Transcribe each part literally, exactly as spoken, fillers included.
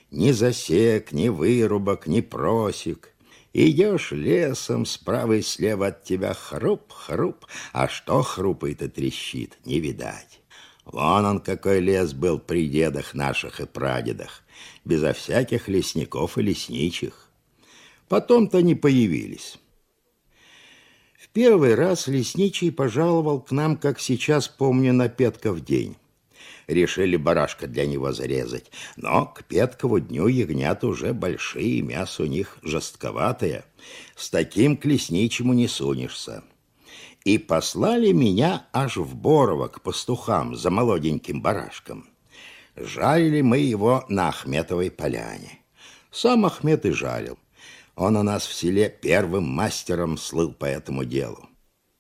Ни засек, ни вырубок, ни просек. Идешь лесом, справа и слева от тебя хруп-хруп, а что хрупает и трещит, не видать. Вон он какой лес был при дедах наших и прадедах, безо всяких лесников и лесничих. Потом-то не появились. В первый раз лесничий пожаловал к нам, как сейчас помню, на Петков день. Решили барашка для него зарезать, но к Петкову дню ягнят уже большие, мясо у них жестковатое. С таким к лесничему не сунешься. И послали меня аж в Борово к пастухам за молоденьким барашком. Жарили мы его на Ахметовой поляне. Сам Ахмет и жарил. Он у нас в селе первым мастером слыл по этому делу.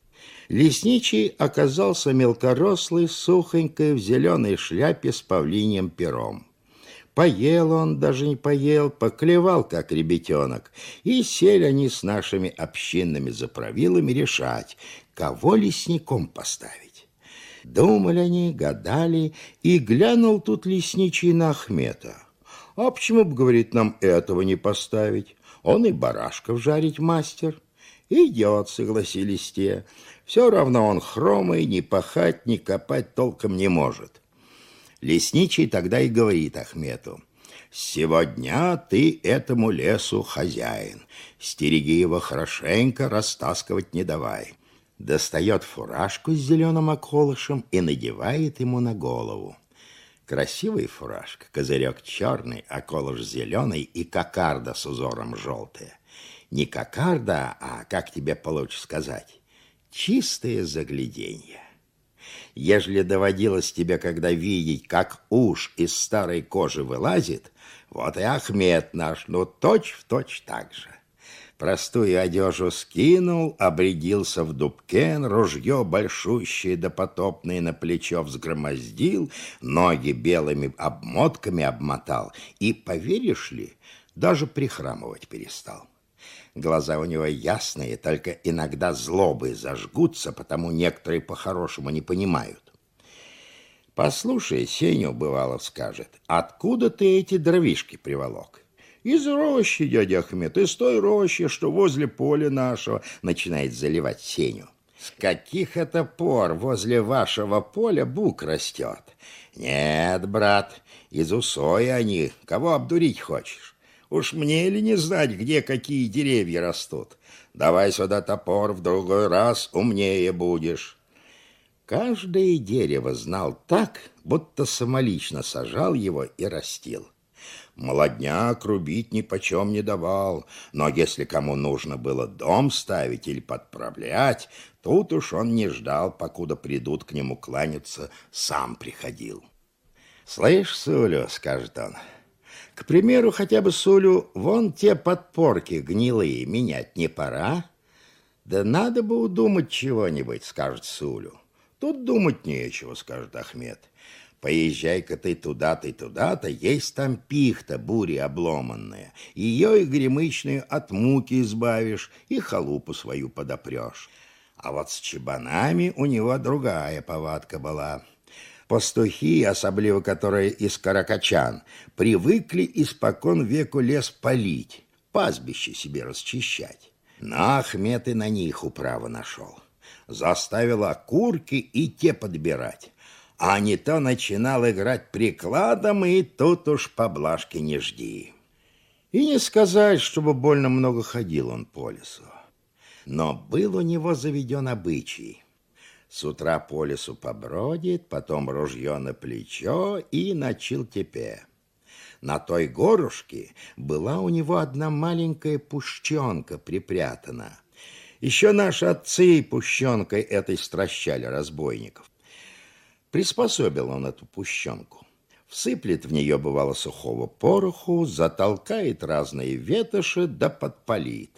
Лесничий оказался мелкорослый, сухонькой, в зеленой шляпе с павлиньим пером. Поел он, даже не поел, поклевал, как ребятенок, и сели они с нашими общинными заправилами решать, кого лесником поставить. Думали они, гадали, и глянул тут лесничий на Ахмета. А почему бы, говорит, нам этого не поставить? Он и барашков жарить мастер. Идет, согласились те. Все равно он хромый, ни пахать, ни копать толком не может. Лесничий тогда и говорит Ахмету: «С сего дня ты этому лесу хозяин. Стереги его хорошенько, растаскивать не давай». Достает фуражку с зеленым околышем и надевает ему на голову. Красивая фуражка, козырек черный, околыш зеленый и кокарда с узором желтая. Не кокарда, а, как тебе получше сказать, чистое загляденье. Ежели доводилось тебе когда видеть, как уж из старой кожи вылазит, вот и Ахмет наш, ну точь-в-точь так же. Простую одежу скинул, обрядился в дубкен, ружье большущее допотопное на плечо взгромоздил, ноги белыми обмотками обмотал и, поверишь ли, даже прихрамывать перестал. Глаза у него ясные, только иногда злобой зажгутся, потому некоторые по-хорошему не понимают. «Послушай, Сеню, бывало, скажет, откуда ты эти дровишки приволок?» «Из рощи, дядя Ахмет, из той рощи, что возле поля нашего», начинает заливать Сеню. «С каких это пор возле вашего поля бук растет?» «Нет, брат, из усоя они, кого обдурить хочешь? Уж мне ли не знать, где какие деревья растут? Давай сюда топор, в другой раз умнее будешь». Каждое дерево знал так, будто самолично сажал его и растил. Молодняк рубить ни почем не давал, но если кому нужно было дом ставить или подправлять, тут уж он не ждал, покуда придут к нему кланяться, сам приходил. «Слышь, Сулю, — скажет он, — к примеру, хотя бы, Сулю, вон те подпорки гнилые менять не пора?» «Да надо бы удумать чего-нибудь, — скажет Сулю». «Тут думать нечего, — скажет Ахмет. Поезжай-ка ты туда-то и туда-то, есть там пихта, бури обломанная. Ее и гремычную от муки избавишь, и халупу свою подопрешь». А вот с чабанами у него другая повадка была. Пастухи, особливо которые из каракачан, привыкли испокон веку лес палить, пастбище себе расчищать. Но Ахмет и на них управу нашел. Заставил окурки и те подбирать. А не то начинал играть прикладом, и тут уж поблажки не жди. И не сказать, чтобы больно много ходил он по лесу. Но был у него заведен обычай. С утра по лесу побродит, потом ружье на плечо и на Чилтепе. На той горушке была у него одна маленькая пущенка припрятана. Еще наши отцы пущенкой этой стращали разбойников. Приспособил он эту пущенку. Всыплет в нее, бывало, сухого пороху, затолкает разные ветоши да подпалит.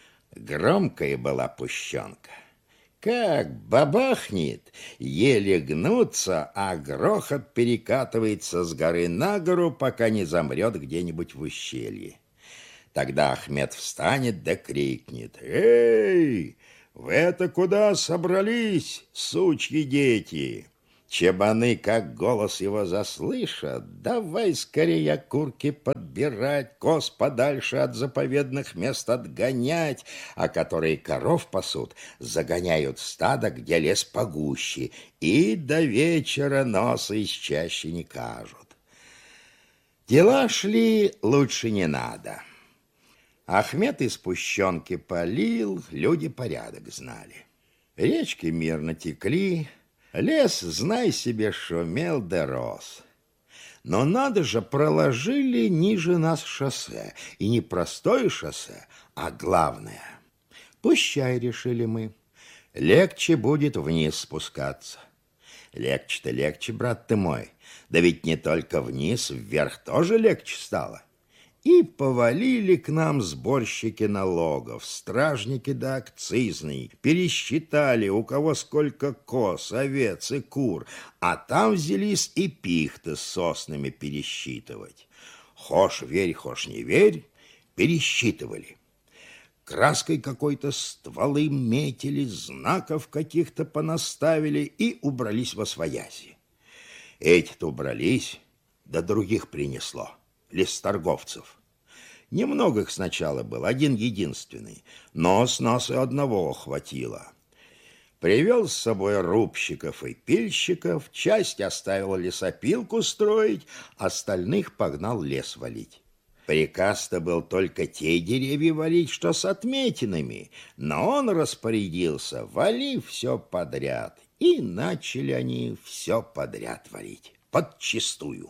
Громкая была пущенка. Как бабахнет, еле гнутся, а грохот перекатывается с горы на гору, пока не замрет где-нибудь в ущелье. Тогда Ахмет встанет да крикнет: «Эй, вы это куда собрались, сучьи дети? Чабаны, как голос его заслышат, давай скорее окурки подбирать, коз подальше от заповедных мест отгонять, а которые коров пасут, загоняют стадо, где лес погуще, и до вечера носа из чащи не кажут. Дела шли лучше не надо. Ахмед из пущенки полил, люди порядок знали. Речки мирно текли, лес, знай себе, шумел да рос. Но надо же, проложили ниже нас шоссе. И не простое шоссе, а главное. Пущай, решили мы. Легче будет вниз спускаться. Легче-то легче, брат ты мой. Да ведь не только вниз, вверх тоже легче стало. И повалили к нам сборщики налогов, стражники да акцизные, пересчитали, у кого сколько коз, овец и кур, а там взялись и пихты с соснами пересчитывать. Хошь верь, хошь не верь, пересчитывали. Краской какой-то стволы метили, знаков каких-то понаставили и убрались восвояси. Эти-то убрались, да других принесло. Лесторговцев. Немного их сначала был, один единственный, но с нас и одного хватило. Привел с собой рубщиков и пильщиков, часть оставил лесопилку строить, остальных погнал лес валить. Приказ-то был только те деревья валить, что с отметинами, но он распорядился, вали все подряд, и начали они все подряд валить, подчистую.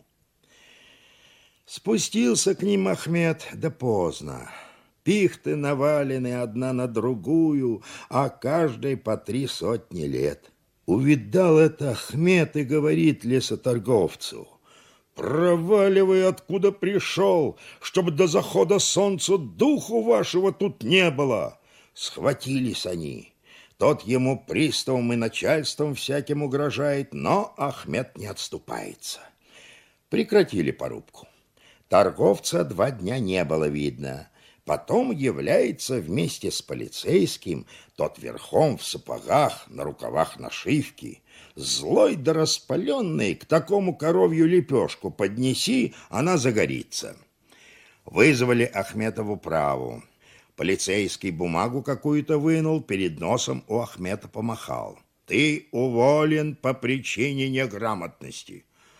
Спустился к ним Ахмед, да поздно. Пихты навалены одна на другую, а каждой по три сотни лет. Увидал это Ахмед и говорит лесоторговцу: «Проваливай, откуда пришел, чтобы до захода солнца духу вашего тут не было». Схватились они. Тот ему приставом и начальством всяким угрожает, но Ахмед не отступается. Прекратили порубку. Торговца два дня не было видно. Потом является вместе с полицейским, тот верхом в сапогах, на рукавах нашивки. Злой да распаленный, к такому коровью лепешку поднеси, она загорится. Вызвали Ахмета в управу. Полицейский бумагу какую-то вынул, перед носом у Ахмета помахал. «Ты уволен по причине неграмотности».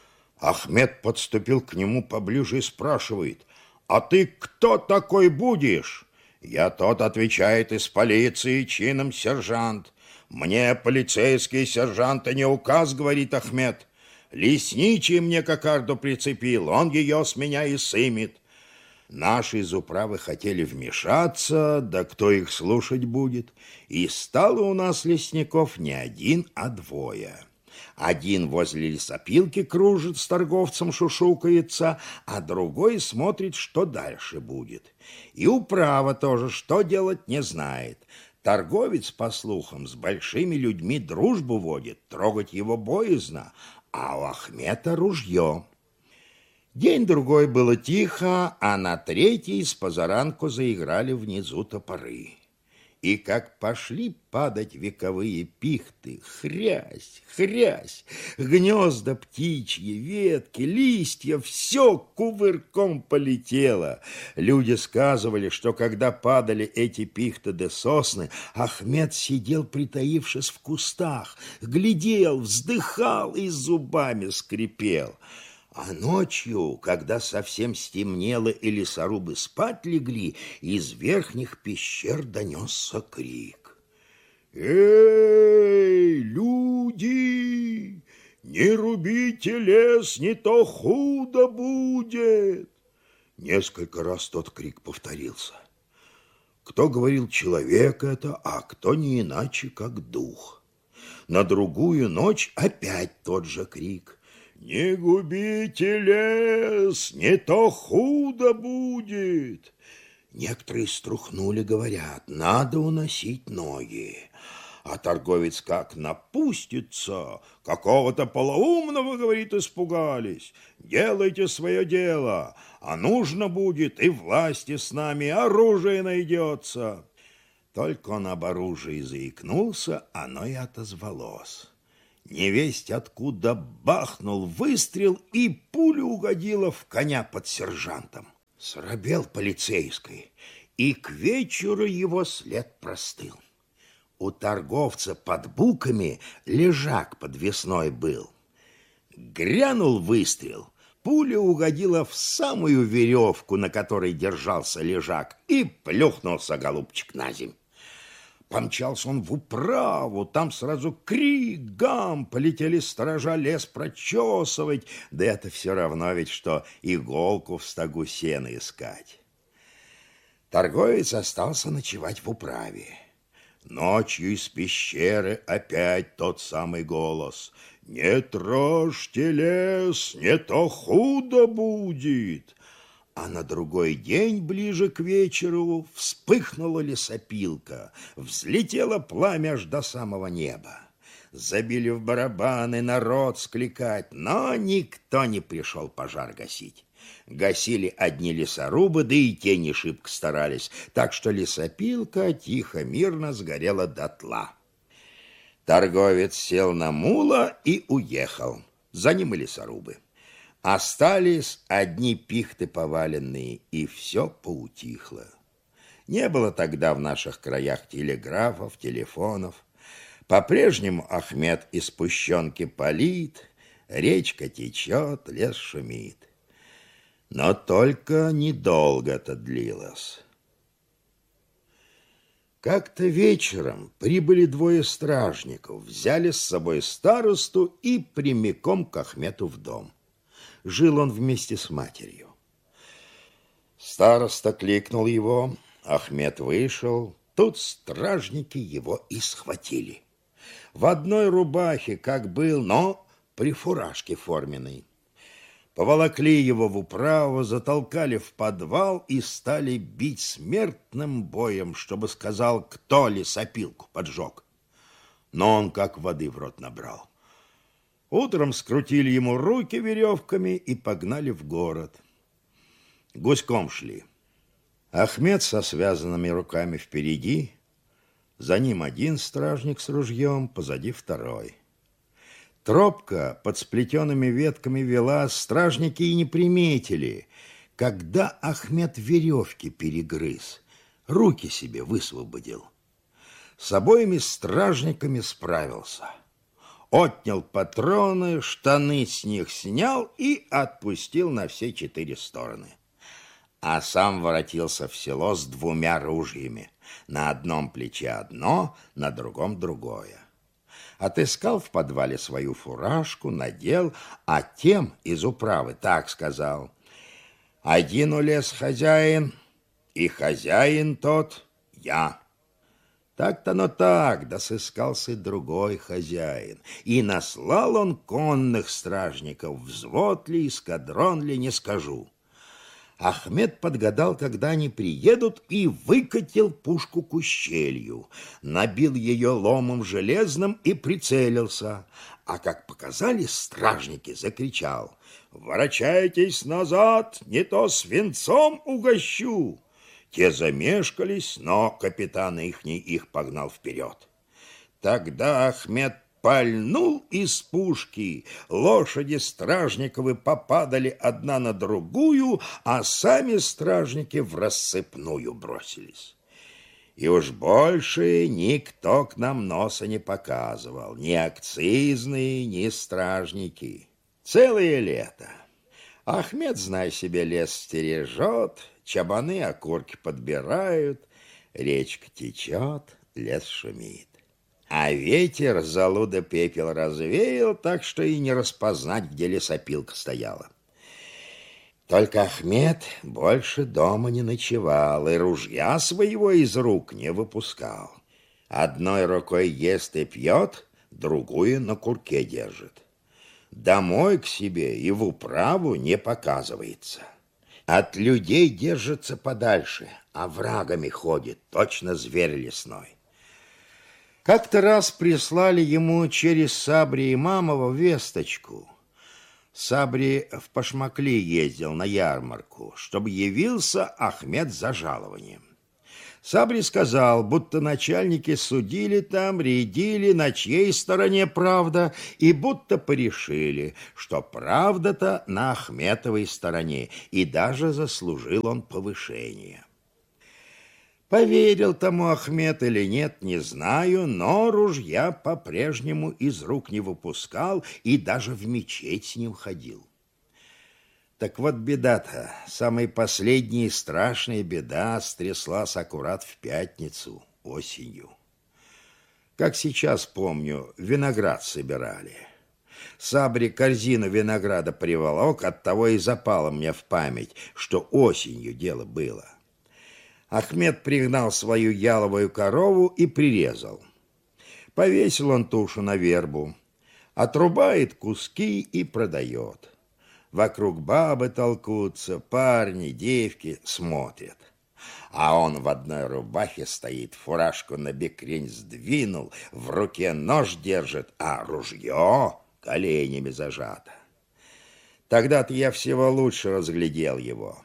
Ахмед подступил к нему поближе и спрашивает: «А ты кто такой будешь?» «Я тот, — отвечает, — из полиции, чином сержант». «Мне полицейский сержанта не указ, — говорит Ахмед. Лесничий мне кокарду прицепил, он ее с меня и сымет». Наши из управы хотели вмешаться, да кто их слушать будет? И стало у нас лесников не один, а двое. Один возле лесопилки кружит, с торговцем шушукается, а другой смотрит, что дальше будет. И управа тоже, что делать, не знает. Торговец, по слухам, с большими людьми дружбу водит, трогать его боязно, а у Ахмета ружье. День-другой было тихо, а на третий с позаранку заиграли внизу топоры. И как пошли падать вековые пихты, хрясь, хрясь, гнезда птичьи, ветки, листья, все кувырком полетело. Люди сказывали, что когда падали эти пихты да сосны, Ахмед сидел, притаившись в кустах, глядел, вздыхал и зубами скрипел. А ночью, когда совсем стемнело и лесорубы спать легли, из верхних пещер донесся крик: «Эй, люди, не рубите лес, не то худо будет!» Несколько раз тот крик повторился. Кто говорил, человек это, а кто не иначе, как дух. На другую ночь опять тот же крик: «Не губите лес, не то худо будет!» Некоторые струхнули, говорят, надо уносить ноги. А торговец как напустится, какого-то полоумного, говорит, испугались. Делайте свое дело, а нужно будет, и власти с нами, оружие найдется. Только он об оружии заикнулся, оно и отозвалось: Невесть откуда бахнул выстрел, и пуля угодила в коня под сержантом. Срабел полицейский, и к вечеру его след простыл. У торговца под буками лежак подвесной был. Грянул выстрел, пуля угодила в самую веревку, на которой держался лежак, и плюхнулся голубчик на земь. Помчался он в управу, там сразу крик, гам, полетели сторожа лес прочесывать, да это все равно ведь, что иголку в стогу сена искать. Торговец остался ночевать в управе. Ночью из пещеры опять тот самый голос: «Не трожьте лес, не то худо будет». А на другой день, ближе к вечеру, вспыхнула лесопилка, взлетело пламя аж до самого неба. Забили в барабаны, народ скликать, но никто не пришел пожар гасить. Гасили одни лесорубы, да и те не шибко старались, так что лесопилка тихо, мирно сгорела дотла. Торговец сел на мула и уехал, за ним и лесорубы. Остались одни пихты поваленные, и все поутихло. Не было тогда в наших краях телеграфов, телефонов. По-прежнему Ахмед из пущенки палит, речка течет, лес шумит. Но только недолго это длилось. Как-то вечером прибыли двое стражников, взяли с собой старосту и прямиком к Ахмету в дом. Жил он вместе с матерью. Староста кликнул его, Ахмед вышел. Тут стражники его и схватили. В одной рубахе, как был, но при фуражке форменной. Поволокли его в управу, затолкали в подвал и стали бить смертным боем, чтобы сказал, кто лесопилку поджег. Но он как воды в рот набрал. Утром скрутили ему руки веревками и погнали в город. Гуськом шли. Ахмед со связанными руками впереди, за ним один стражник с ружьем, позади второй. Тропка под сплетенными ветками вела, стражники и не приметили, когда Ахмед веревки перегрыз, руки себе высвободил. С обоими стражниками справился. Отнял патроны, штаны с них снял и отпустил на все четыре стороны. А сам воротился в село с двумя ружьями. На одном плече одно, на другом другое. Отыскал в подвале свою фуражку, надел, а тем из управы так сказал: «Один улез хозяин, и хозяин тот я». Так-то, но так, да сыскался другой хозяин, и наслал он конных стражников, взвод ли, эскадрон ли, не скажу. Ахмед подгадал, когда они приедут, и выкатил пушку к ущелью, набил ее ломом железным и прицелился. А как показали стражники, закричал: «Ворочайтесь назад, не то свинцом угощу!» Те замешкались, но капитан ихний их погнал вперед. Тогда Ахмед пальнул из пушки, лошади стражниковы попадали одна на другую, а сами стражники в рассыпную бросились. И уж больше никто к нам носа не показывал, ни акцизные, ни стражники. Целое лето. Ахмед, знай себе, лес стережет, чабаны окурки подбирают, речка течет, лес шумит. А ветер золу да пепел развеял, так что и не распознать, где лесопилка стояла. Только Ахмед больше дома не ночевал и ружья своего из рук не выпускал. Одной рукой ест и пьет, другую на курке держит. Домой к себе и в управу не показывается. От людей держится подальше, а врагами ходит, точно зверь лесной. Как-то раз прислали ему через Сабри Имамова весточку. Сабри в Пашмакли ездил на ярмарку, чтобы явился Ахмед за жалованием. Сабри сказал, будто начальники судили там, рядили, на чьей стороне правда, и будто порешили, что правда-то на Ахметовой стороне, и даже заслужил он повышение. Поверил тому Ахмет или нет, не знаю, но ружья по-прежнему из рук не выпускал и даже в мечеть с ним ходил. Так вот беда-то, самая последняя и страшная беда стряслась аккурат в пятницу, осенью. Как сейчас помню, виноград собирали. Сабри корзину винограда приволок, оттого и запало мне в память, что осенью дело было. Ахмет пригнал свою яловую корову и прирезал. Повесил он тушу на вербу, отрубает куски и продает. Вокруг бабы толкутся, парни, девки смотрят. А он в одной рубахе стоит, фуражку на бекрень сдвинул, в руке нож держит, а ружье коленями зажато. Тогда-то я всего лучше разглядел его.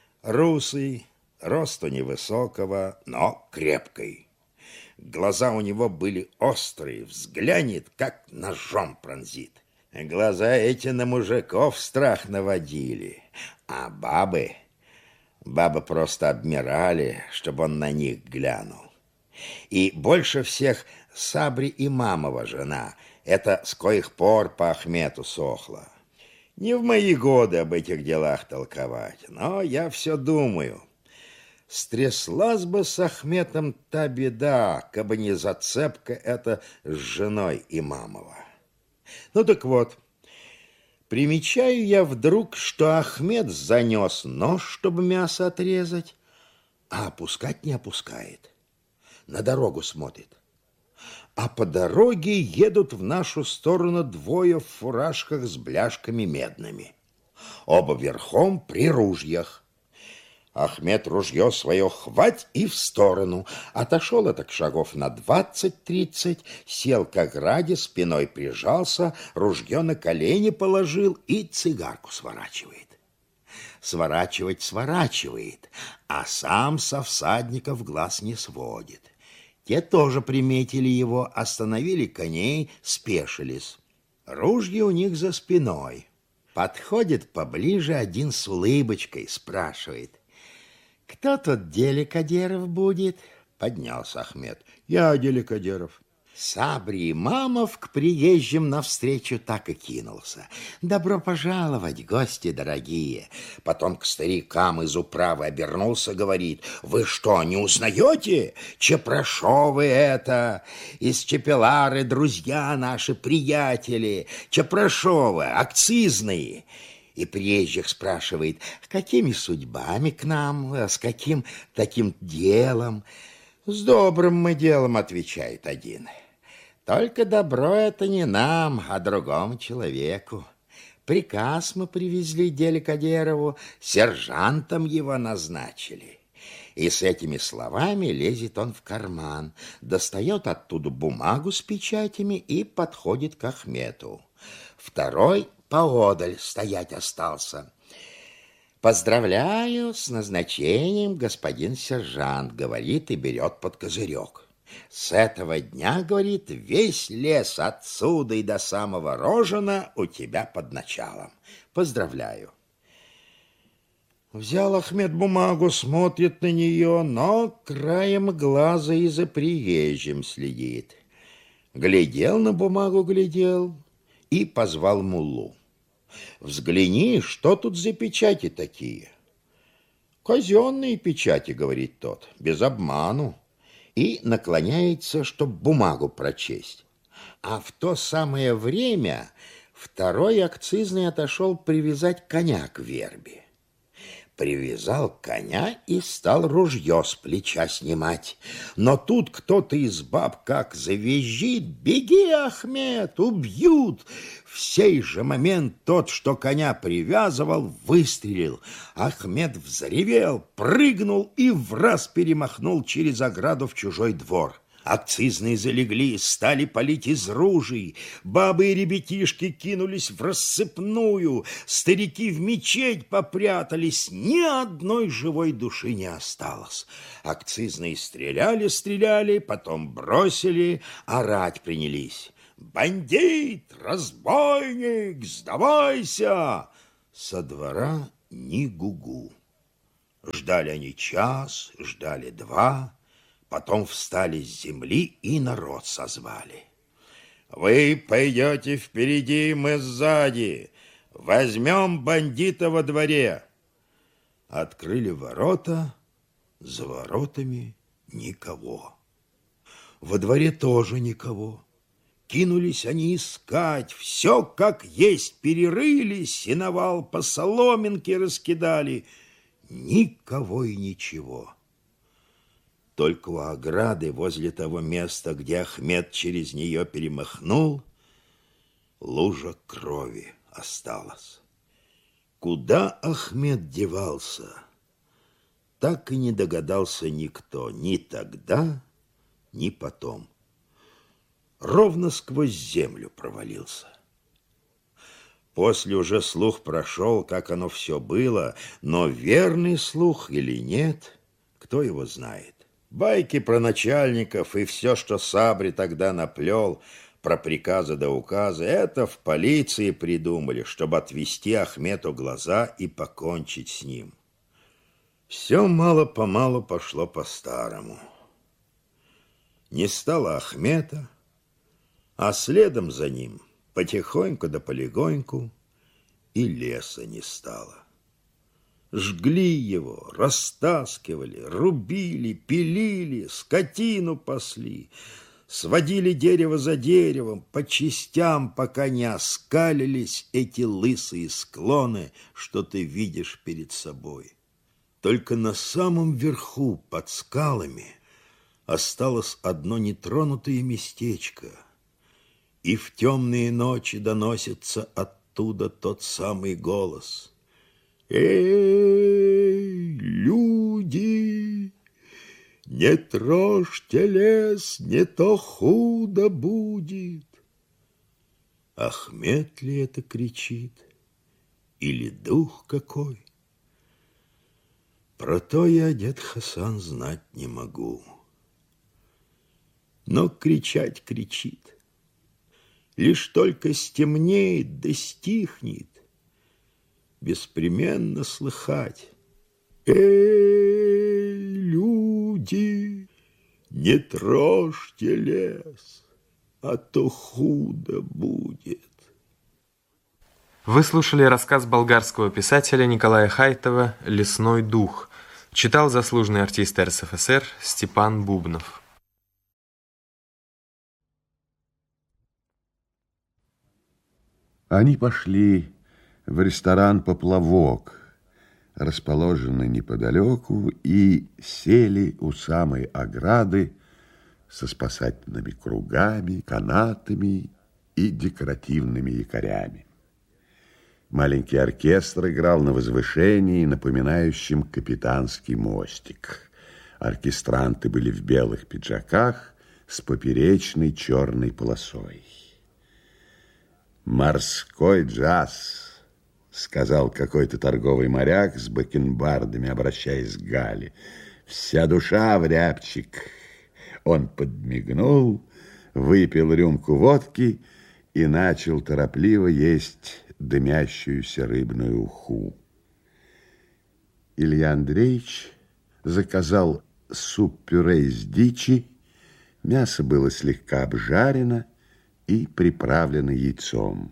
Русый, росту невысокого, но крепкий. Глаза у него были острые, взглянет, как ножом пронзит. Глаза эти на мужиков страх наводили, а бабы... Бабы просто обмирали, чтобы он на них глянул. И больше всех Сабри Имамова жена, это с коих пор по Ахмету сохла. Не в мои годы об этих делах толковать, но я все думаю. Стряслась бы с Ахметом та беда, кабы не зацепка эта с женой Имамова. Ну так вот, примечаю я вдруг, что Ахмет занес нож, чтобы мясо отрезать, а опускать не опускает. На дорогу смотрит. А по дороге едут в нашу сторону двое в фуражках с бляшками медными. Оба верхом при ружьях. Ахмет ружье свое хвать и в сторону. Отошел это к шагов на двадцать-тридцать, сел к ограде, спиной прижался, ружье на колени положил и цигарку сворачивает. Сворачивать сворачивает, а сам со всадников глаз не сводит. Те тоже приметили его, остановили коней, спешились. Ружья у них за спиной. Подходит поближе один с улыбочкой, спрашивает: «Кто тут Деликадеров будет?» Поднялся Ахмет. «Я Деликадеров». Сабри Имамов к приезжим навстречу так и кинулся. «Добро пожаловать, гости дорогие!» Потом к старикам из управы обернулся, говорит: «Вы что, не узнаете? Чепрашовы это! Из Чепелары друзья наши, приятели! Чепрашовы, акцизные!» И приезжих спрашивает: «Какими судьбами к нам? С каким таким делом?» «С добрым мы делом», — отвечает один. «Только добро это не нам, а другому человеку. Приказ мы привезли Деликадерову, сержантом его назначили». И с этими словами лезет он в карман, достает оттуда бумагу с печатями и подходит к Ахмету. Второй поодаль стоять остался. «Поздравляю с назначением, господин сержант», — говорит и берет под козырек. «С этого дня, — говорит, — весь лес отсюда и до самого Рожена у тебя под началом. Поздравляю». Взял Ахмет бумагу, смотрит на нее, но краем глаза и за приезжим следит. Глядел на бумагу, глядел и позвал муллу. «Взгляни, что тут за печати такие?» «Казенные печати, — говорит тот, — без обману». И наклоняется, чтоб бумагу прочесть. А в то самое время второй акцизный отошел привязать коня к вербе. Привязал коня и стал ружье с плеча снимать. Но тут кто-то из баб как завизжит: «Беги, Ахмет, убьют!» В сей же момент тот, что коня привязывал, выстрелил. Ахмет взревел, прыгнул и враз перемахнул через ограду в чужой двор. Акцизные залегли, стали палить из ружей. Бабы и ребятишки кинулись в рассыпную. Старики в мечеть попрятались. Ни одной живой души не осталось. Акцизные стреляли, стреляли, потом бросили, орать принялись. «Бандит! Разбойник! Сдавайся!» Со двора ни гугу. Ждали они час, ждали два, потом встали с земли и народ созвали. «Вы пойдете впереди, мы сзади. Возьмем бандита во дворе». Открыли ворота, за воротами никого. Во дворе тоже никого. Кинулись они искать, все как есть перерыли, сеновал по соломинке раскидали. Никого и ничего. Только у ограды, возле того места, где Ахмед через нее перемахнул, лужа крови осталась. Куда Ахмед девался, так и не догадался никто, ни тогда, ни потом. Ровно сквозь землю провалился. После уже слух прошел, как оно все было, но верный слух или нет, кто его знает. Байки про начальников и все, что Сабри тогда наплел, про приказы да указы, это в полиции придумали, чтобы отвести Ахмету глаза и покончить с ним. Все мало-помалу пошло по-старому. Не стало Ахмета, а следом за ним потихоньку да полегоньку и леса не стало. Жгли его, растаскивали, рубили, пилили, скотину пасли, сводили дерево за деревом по частям, пока не оскалились эти лысые склоны, что ты видишь перед собой. Только на самом верху, под скалами, осталось одно нетронутое местечко, и в темные ночи доносится оттуда тот самый голос. «Эй, люди, не трожьте лес, не то худо будет!» Ахмед ли это кричит, или дух какой? Про то я, дед Хасан, знать не могу. Но кричать кричит. Лишь только стемнеет да стихнет, беспременно слыхать: «Эй, люди, не трожьте лес, а то худо будет». Вы слушали рассказ болгарского писателя Николая Хайтова «Лесной дух». Читал заслуженный артист эр эс эф эс эр Степан Бубнов. Они пошли в ресторан «Поплавок», расположенный неподалеку, и сели у самой ограды со спасательными кругами, канатами и декоративными якорями. Маленький оркестр играл на возвышении, напоминающем капитанский мостик. Оркестранты были в белых пиджаках с поперечной черной полосой. «Морской джаз», — сказал какой-то торговый моряк с бакенбардами, обращаясь к Гале. «Вся душа в рябчик». Он подмигнул, выпил рюмку водки и начал торопливо есть дымящуюся рыбную уху. Илья Андреевич заказал суп-пюре из дичи, мясо было слегка обжарено и приправлено яйцом.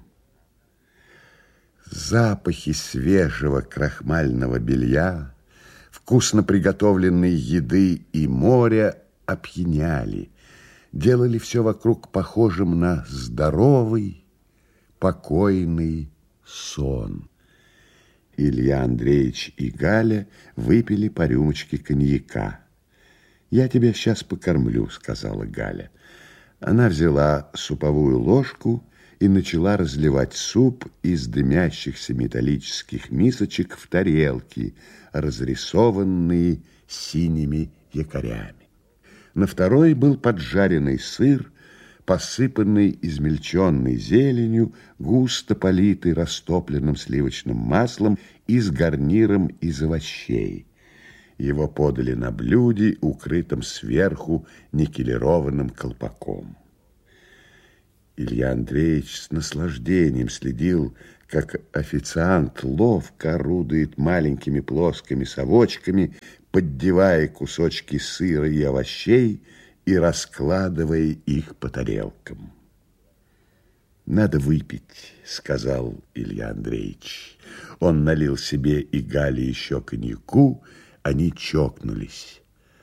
Запахи свежего крахмального белья, вкусно приготовленной еды и моря опьяняли, делали все вокруг похожим на здоровый, покойный сон. Илья Андреевич и Галя выпили по рюмочке коньяка. «Я тебя сейчас покормлю», — сказала Галя. Она взяла суповую ложку и начала разливать суп из дымящихся металлических мисочек в тарелки, разрисованные синими якорями. На второй был поджаренный сыр, посыпанный измельченной зеленью, густо политый растопленным сливочным маслом и с гарниром из овощей. Его подали на блюде, укрытом сверху никелированным колпаком. Илья Андреевич с наслаждением следил, как официант ловко орудует маленькими плоскими совочками, поддевая кусочки сыра и овощей и раскладывая их по тарелкам. «Надо выпить», — сказал Илья Андреевич. Он налил себе и Гале еще коньяку, они чокнулись.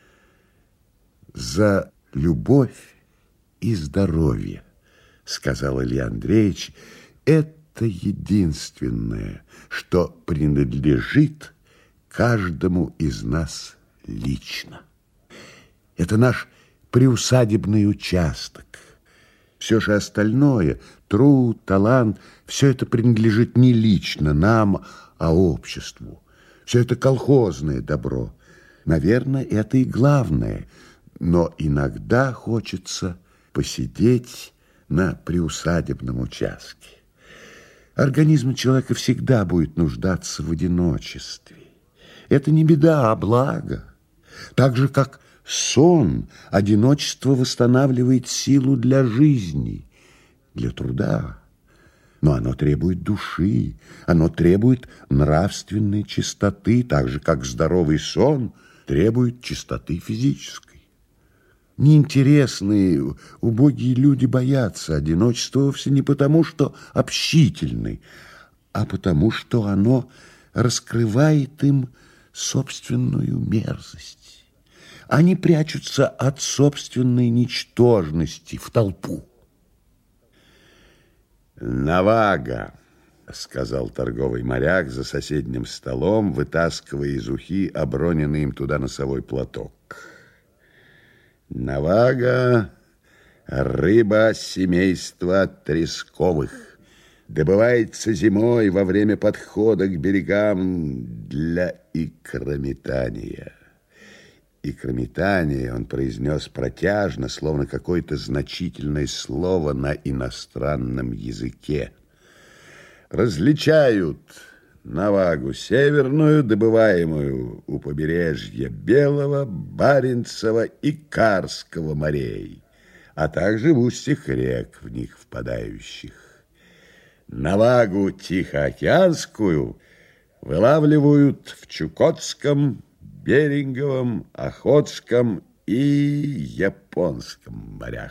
«За любовь и здоровье», — сказал Илья Андреевич, — «это единственное, что принадлежит каждому из нас лично. Это наш приусадебный участок. Все же остальное, труд, талант, все это принадлежит не лично нам, а обществу. Все это колхозное добро. Наверное, это и главное, но иногда хочется посидеть на приусадебном участке. Организм человека всегда будет нуждаться в одиночестве. Это не беда, а благо. Так же, как сон, одиночество восстанавливает силу для жизни, для труда. Но оно требует души, оно требует нравственной чистоты, так же, как здоровый сон требует чистоты физической. Неинтересные, убогие люди боятся одиночества вовсе не потому, что общительны, а потому, что оно раскрывает им собственную мерзость. Они прячутся от собственной ничтожности в толпу. «Навага», — сказал торговый моряк за соседним столом, вытаскивая из ухи оброненный им туда носовой платок. «Навага — рыба семейства тресковых. Добывается зимой во время подхода к берегам для икрометания». Икрометание он произнес протяжно, словно какое-то значительное слово на иностранном языке. Различают навагу северную, добываемую у побережья Белого, Баренцева и Карского морей, а также в устьях рек, в них впадающих. Навагу тихоокеанскую вылавливают в Чукотском, Беринговом, Охотском и Японском морях.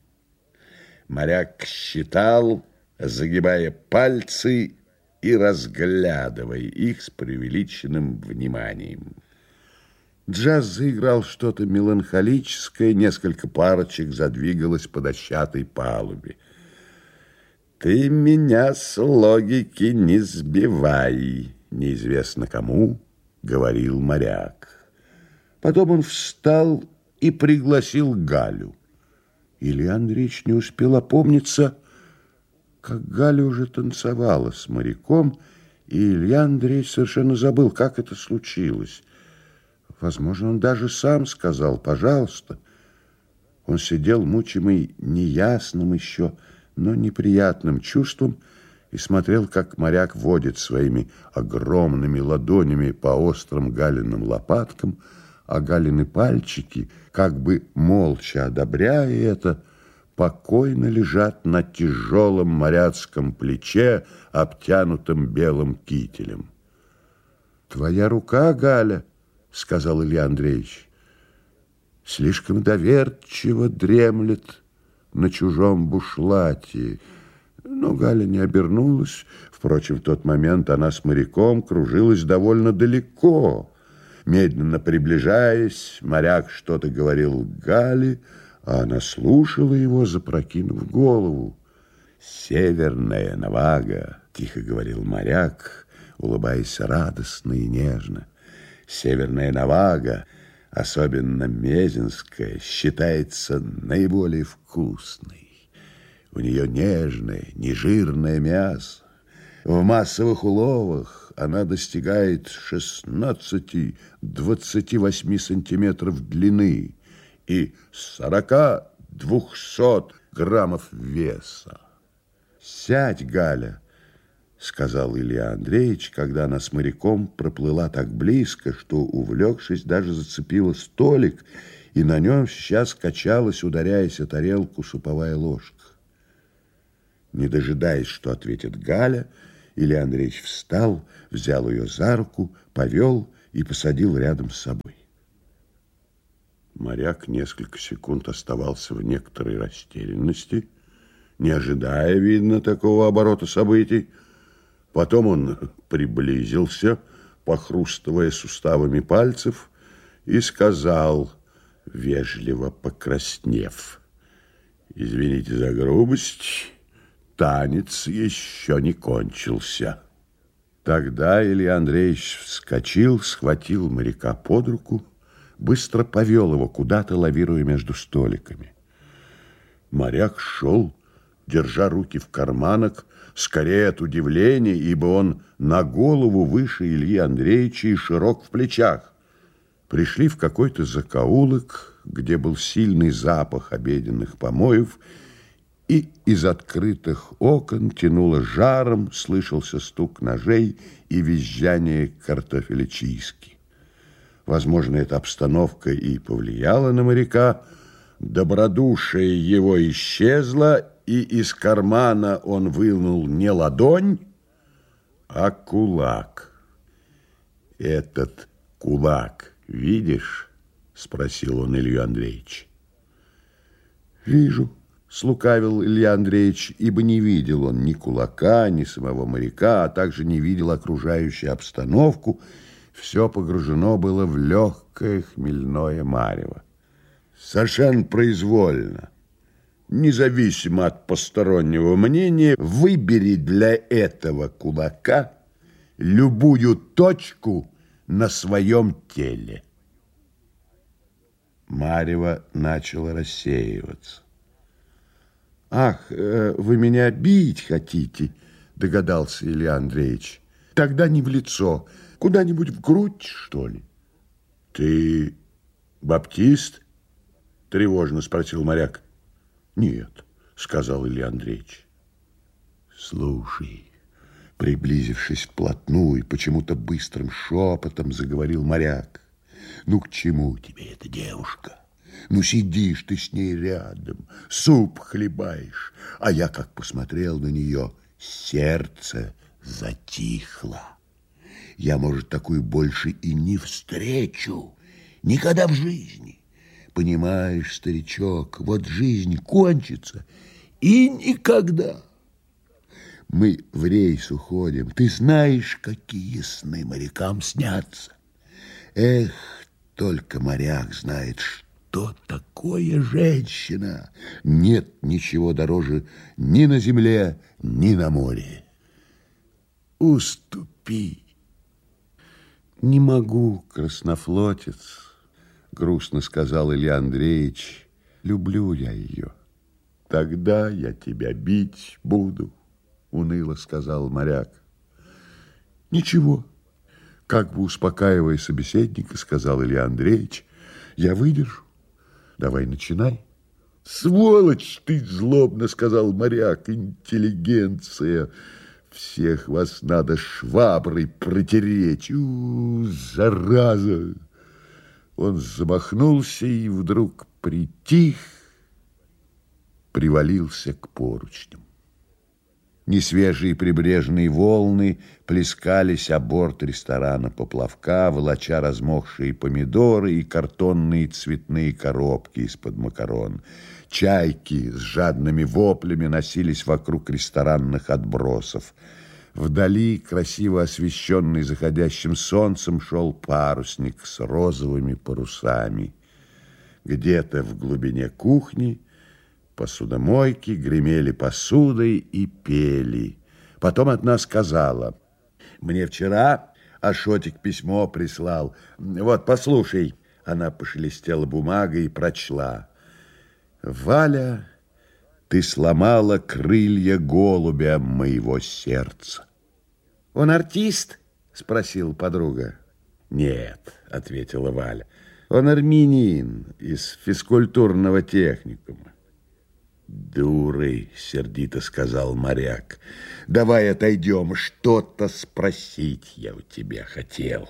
Моряк считал, загибая пальцы и разглядывая их с преувеличенным вниманием. Джаз заиграл что-то меланхолическое, несколько парочек задвигалось по дощатой палубе. «Ты меня с логики не сбивай», неизвестно кому говорил моряк. Потом он встал и пригласил Галю. Илья Андреевич не успел опомниться, как Галя уже танцевала с моряком, и Илья Андреевич совершенно забыл, как это случилось. Возможно, он даже сам сказал «пожалуйста». Он сидел, мучимый неясным еще, но неприятным чувством, и смотрел, как моряк водит своими огромными ладонями по острым Галиным лопаткам, а Галины пальчики, как бы молча одобряя это, покойно лежат на тяжелом моряцком плече, обтянутом белым кителем. «Твоя рука, Галя, — сказал Илья Андреевич, — слишком доверчиво дремлет на чужом бушлате». Но Галя не обернулась. Впрочем, в тот момент она с моряком кружилась довольно далеко. Медленно приближаясь, моряк что-то говорил Гале, а она слушала его, запрокинув голову. «Северная навага», — тихо говорил моряк, улыбаясь радостно и нежно. «Северная навага, особенно мезенская, считается наиболее вкусной. У нее нежное, нежирное мясо. В массовых уловах она достигает шестнадцати-двадцати восьми сантиметров длины и сорока двухсот граммов веса. «Сядь, Галя», — сказал Илья Андреевич, когда она с моряком проплыла так близко, что, увлекшись, даже зацепила столик, и на нем сейчас качалась, ударяясь о тарелку, суповая ложка. Не дожидаясь, что ответит Галя, Илья Андреевич встал, взял ее за руку, повел и посадил рядом с собой. Моряк несколько секунд оставался в некоторой растерянности, не ожидая, видно, такого оборота событий. Потом он приблизился, похрустывая суставами пальцев, и сказал, вежливо покраснев: «Извините за грубость, танец еще не кончился». Тогда Илья Андреевич вскочил, схватил моряка под руку, быстро повел его куда-то, лавируя между столиками. Моряк шел, держа руки в карманах, скорее от удивления, ибо он на голову выше Ильи Андреевича и широк в плечах. Пришли в какой-то закоулок, где был сильный запах обеденных помоев, и из открытых окон тянуло жаром, слышался стук ножей и визжание картофелечистки. Возможно, эта обстановка и повлияла на моряка. Добродушие его исчезло, и из кармана он вынул не ладонь, а кулак. «Этот кулак видишь?» — спросил он Илью Андреевич. «Вижу», — слукавил Илья Андреевич, ибо не видел он ни кулака, ни самого моряка, а также не видел окружающую обстановку. Все погружено было в легкое хмельное марево. Совершенно произвольно, независимо от постороннего мнения, выбери для этого кулака любую точку на своем теле. Марево начало рассеиваться. «Ах, вы меня бить хотите?» — догадался Илья Андреевич. «Тогда не в лицо, куда-нибудь в грудь, что ли?» «Ты баптист?» — тревожно спросил моряк. «Нет», — сказал Илья Андреевич. «Слушай», — приблизившись вплотную, почему-то быстрым шепотом заговорил моряк, «ну к чему тебе эта девушка? Ну сидишь ты с ней рядом, суп хлебаешь, а я, как посмотрел на нее, сердце затихло. Я, может, такую больше и не встречу, никогда в жизни. Понимаешь, старичок, вот жизнь кончится, и никогда. Мы в рейс уходим, ты знаешь, какие сны морякам снятся. Эх, только моряк знает, что такое женщина. Нет ничего дороже ни на земле, ни на море. Уступи». «Не могу, краснофлотец», — грустно сказал Илья Андреевич, — «люблю я ее». «Тогда я тебя бить буду», — уныло сказал моряк. «Ничего», — как бы успокаивая собеседника, сказал Илья Андреевич, — «я выдержу. Давай начинай». «Сволочь ты!» — злобно сказал моряк. «Интеллигенция! Всех вас надо шваброй протереть! У, зараза!» Он замахнулся и вдруг притих, привалился к поручням. Несвежие прибрежные волны плескались о борт ресторана поплавка, волоча размокшие помидоры и картонные цветные коробки из-под макарон. Чайки с жадными воплями носились вокруг ресторанных отбросов. Вдали, красиво освещенный заходящим солнцем, шел парусник с розовыми парусами. Где-то в глубине кухни посудомойки гремели посудой и пели. Потом одна сказала: «Мне вчера Ашотик письмо прислал. Вот, послушай». Она пошелестела бумагой и прочла: «Валя, ты сломала крылья голубя моего сердца». «Он артист?» — спросила подруга. «Нет», — ответила Валя. Он армянин из физкультурного техникума. «Дуры!» — сердито сказал моряк. «Давай отойдем, что-то спросить я у тебя хотел».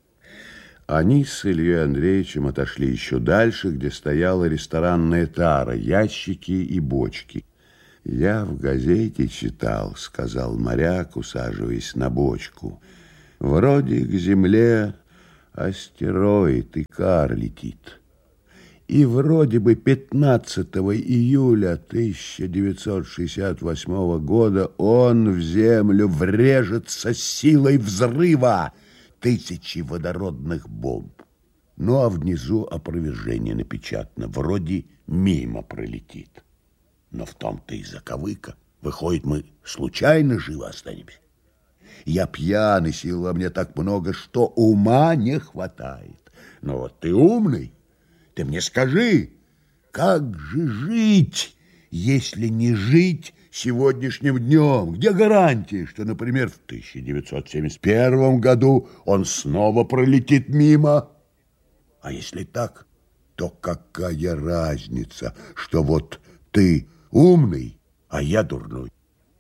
Они с Ильей Андреевичем отошли еще дальше, где стояла ресторанная тара, ящики и бочки. «Я в газете читал», — сказал моряк, усаживаясь на бочку. «Вроде к земле астероид Икар летит. И вроде бы пятнадцатого июля тысяча девятьсот шестьдесят восьмого года он в землю врежется силой взрыва тысячи водородных бомб. Ну, а внизу опровержение напечатано, вроде мимо пролетит. Но в том-то и заковыка. Выходит, мы случайно живы останемся. Я пьяный, сил во мне так много, что ума не хватает. Но вот ты умный, ты мне скажи, как же жить, если не жить сегодняшним днем? Где гарантии, что, например, в тысяча девятьсот семьдесят первом году он снова пролетит мимо? А если так, то какая разница, что вот ты умный, а я дурной?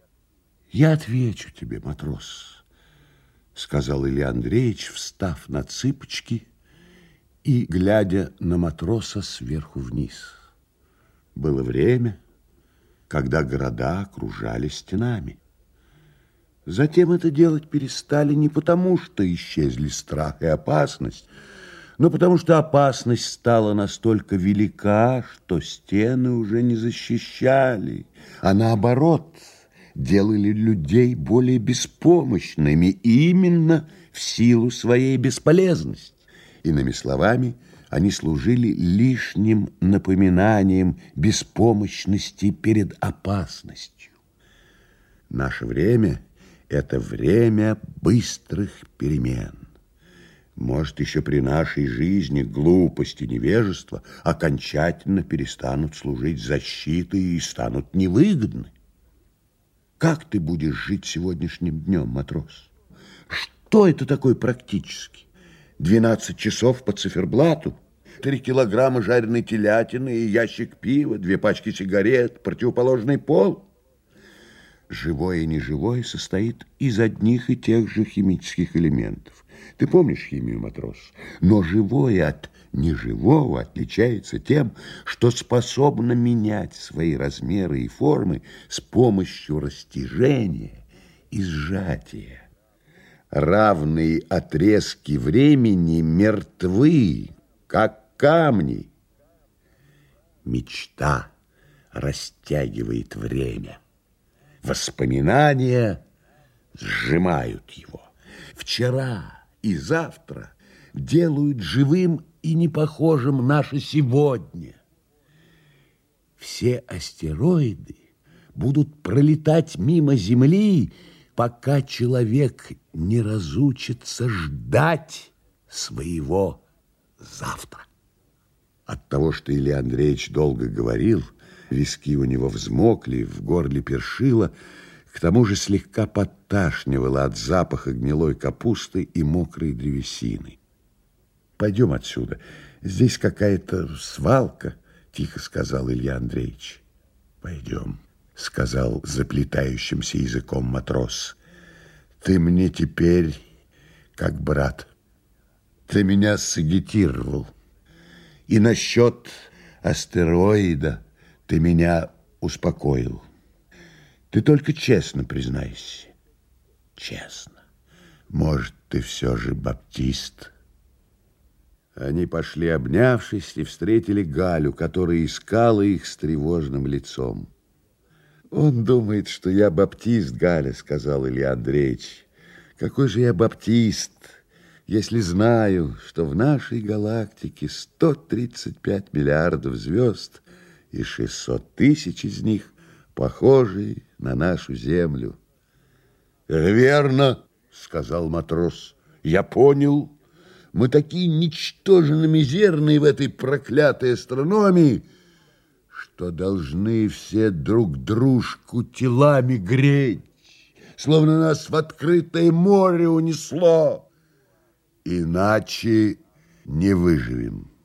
Я отвечу тебе, матрос, сказал Илья Андреевич, встав на цыпочки и глядя на матроса сверху вниз. Было время, когда города окружали стенами. Затем это делать перестали не потому, что исчезли страх и опасность, но потому что опасность стала настолько велика, что стены уже не защищали, а наоборот делали людей более беспомощными именно в силу своей бесполезности. Иными словами, они служили лишним напоминанием беспомощности перед опасностью. Наше время – это время быстрых перемен. Может, еще при нашей жизни глупость и невежество окончательно перестанут служить защитой и станут невыгодны. Как ты будешь жить сегодняшним днем, матрос? Что это такое практически? Двенадцать часов по циферблату, три килограмма жареной телятины и ящик пива, две пачки сигарет, противоположный пол. Живое и неживое состоит из одних и тех же химических элементов. Ты помнишь химию, матрос? Но живое от неживого отличается тем, что способно менять свои размеры и формы с помощью растяжения и сжатия. Равные отрезки времени мертвы, как камни. Мечта растягивает время. Воспоминания сжимают его. Вчера и завтра делают живым и непохожим наше сегодня. Все астероиды будут пролетать мимо Земли, пока человек не разучится ждать своего завтра. От того, что Илья Андреевич долго говорил, виски у него взмокли, в горле першило, к тому же слегка подташнивало от запаха гнилой капусты и мокрой древесины. «Пойдем отсюда. Здесь какая-то свалка», — тихо сказал Илья Андреевич. «Пойдем», — сказал заплетающимся языком матрос. «Ты мне теперь как брат. Ты меня сагитировал. И насчет астероида ты меня успокоил. Ты только честно признайся. Честно. Может, ты все же баптист?» Они пошли, обнявшись, и встретили Галю, которая искала их с тревожным лицом. «Он думает, что я баптист, Галя», — сказал Илья Андреевич. «Какой же я баптист, если знаю, что в нашей галактике сто тридцать пять миллиардов звезд, и шестьсот тысяч из них похожие на нашу Землю». «Верно», — сказал матрос. «Я понял. Мы такие ничтожно мизерные в этой проклятой астрономии, что должны все друг дружку телами греть, словно нас в открытое море унесло. Иначе не выживем».